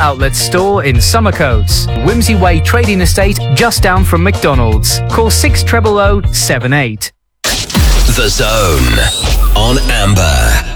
outlet store in Summercoats. Whimsy Way Trading Estate, just down from McDonald's. Call 600 078. The Zone on Amber.